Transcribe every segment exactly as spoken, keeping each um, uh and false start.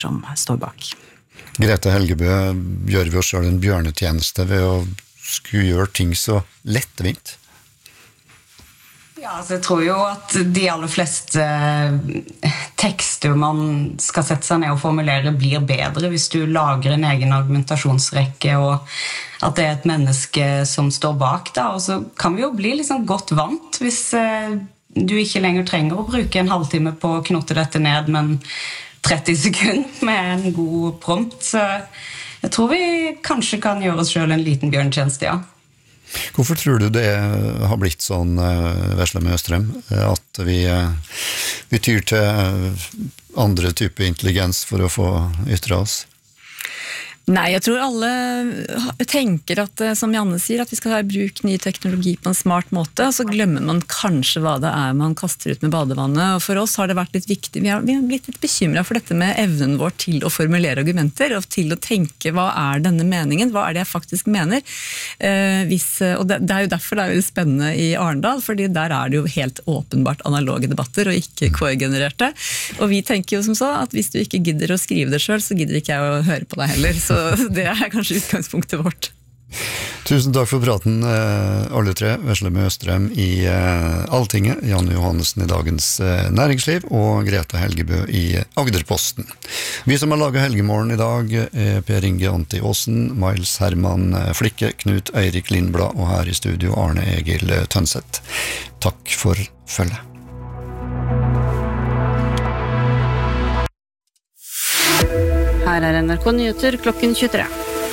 som står bak. Grete Helgebø, gjør vi oss selv en bjørnetjeneste ved å skulle gjøre ting så lettvint? Ja, altså jeg tror jo at de aller fleste tekster man skal sette seg ned og formulere blir bedre hvis du lager en egen argumentasjonsrekke og at det er et menneske som står bak da, og så kan vi jo bli liksom godt vant hvis du ikke lenger trenger å bruke en halvtime på å knotte dette ned, men tretti sekunder med en god prompt, så jeg tror vi kanskje kan gjøre oss selv en liten bjørntjeneste, ja. Hvorfor tror du det har blitt sånn, Vesle med Østrem, at vi, vi tyr til andre typer intelligens for å få ytre oss? Nei, jeg tror alle tenker at, som Janne sier, at vi skal ha i bruk ny teknologi på en smart måte, og så glemmer man kanskje hva det er man kaster ut med badevannet, og for oss har det vært litt viktig, vi har, vi har blitt litt bekymret for dette med evnen vår til å formulere argumenter, og til å tenke hva er denne meningen, hva er det jeg faktisk mener, eh, hvis, og det, det er jo derfor det er jo spennende i Arendal, fordi der er det jo helt åpenbart analoge debatter, og ikke K I-genererte, og vi tenker jo som så, at hvis du ikke gidder å skrive det selv, så gidder ikke jeg å høre på deg heller, så det er kanskje utgangspunktet vårt. Tusen takk for praten, alle tre. Vesle med Østrem i Alltinget, Janne Johannessen i Dagens Næringsliv og Grete Helgebø i Agderposten. Vi som har laget Helgemorgen i dag er Per Inge Antti Aasen, Miles Herman Flikke, Knut Eirik Lindblad og her i studio Arne Egil Tønseth. Takk for følget. Her er N R K Nyheter klokken tjuetre.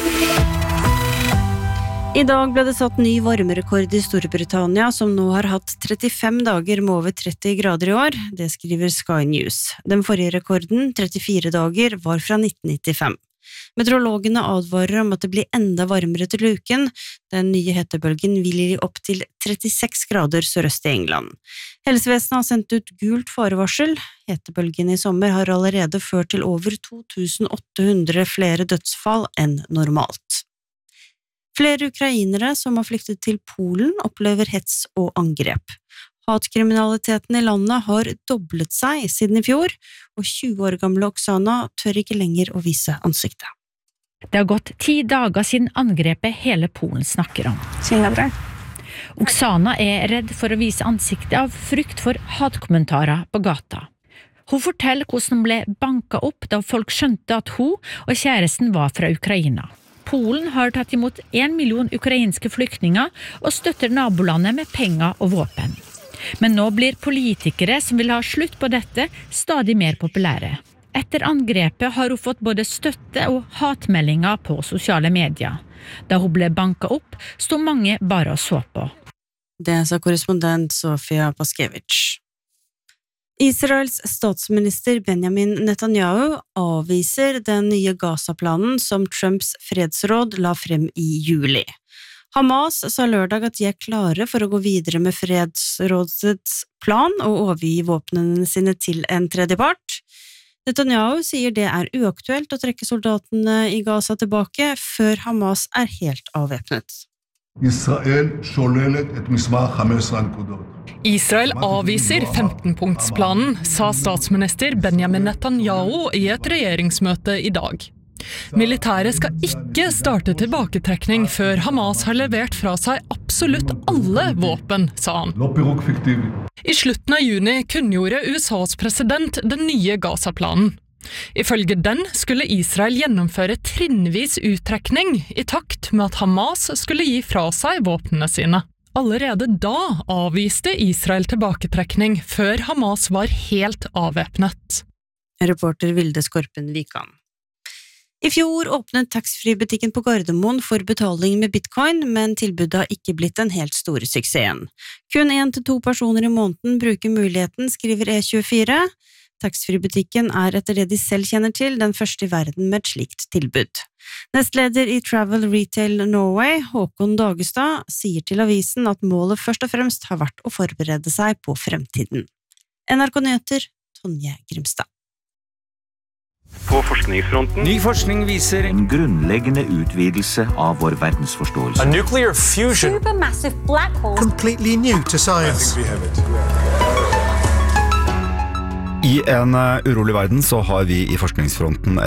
I dag ble det satt ny varmerekord i Storbritannia, som nå har hatt trettifem dager med over tretti grader i år. Det skriver Sky News. Den forrige rekorden, trettifire dager, var fra nitten nittifem. Meteorologene advarer om at det blir enda varmere til uken. Den nye hetebølgen vil gi opp til trettiseks grader sørøst i England. Helsevesenet har sendt ut gult farevarsel. Hetebølgen i sommer har allerede ført til over to tusen åtte hundre flere dødsfall enn normalt. Flere ukrainere som har flyktet til Polen opplever hets og angrep. Hatkriminaliteten i landet har doblet seg siden i fjor, og tjue år gamle Oksana tør ikke lenger å vise ansiktet. Det har gått ti dager siden angrepet hele Polen snakker om. Oksana er redd for å vise ansiktet av frykt for hatkommentarer på gata. Hun forteller hvordan hun ble banket opp da folk skjønte at hun og kjæresten var fra Ukraina. Polen har tatt imot en million ukrainske flyktninger og støtter nabolandet med penger og våpen. Men nå blir politikere som vil ha slutt på dette stadig mer populære. Etter angrepet har hun fått både støtte og hatmeldinger på sosiale medier. Da hun ble banket opp, stod mange bare og så på. Det sa korrespondent Sofia Paskevich. Israels statsminister Benjamin Netanyahu avviser den nye Gaza-planen som Trumps fredsråd la frem i juli. Hamas sa lørdag at de er klare for å gå videre med fredsrådets plan og overgi våpnene sine til en tredjepart. Netanyahu sier det er uaktuelt å trekke soldatene i Gaza tilbake før Hamas er helt avvæpnet. Israel sholelet et mismar femten nkudoot. Israel avviser femten-punktsplanen, sa statsminister Benjamin Netanyahu i et regjeringsmøte i dag. Militæret skal ikke starte tilbaketrekning før Hamas har levert fra seg absolutt alle våpen, sa han. I slutten av juni kunngjorde U S A's president den nye Gaza-planen. Ifølge den skulle Israel gjennomføre trinnvis uttrekning i takt med at Hamas skulle gi fra seg våpnene sine. Allerede da avviste Israel tilbaketrekning før Hamas var helt avvæpnet. Reporter Vilde Skorpen Vikan. I fjor åpnet taxfree-butikken på Gardermoen for betaling med bitcoin, men tilbudet har ikke blitt den helt store suksessen. Kun en til to personer i måneden bruker muligheten, skriver E tjuefire. Taxfree-butikken er etter det de selv kjenner til den første i verden med et slikt tilbud. Nestleder i Travel Retail Norway, Håkon Dagestad, sier til avisen at målet først og fremst har vært å forberede seg på fremtiden. N R K Nyheter, Tonje Grimstad. På forskningsfronten. Ny forskning viser en grunnleggende utvidelse av vår verdensforståelse. A nuclear fusion. Supermassive black hole. Completely new to science. I I en urolig verden så har vi I Forskningsfronten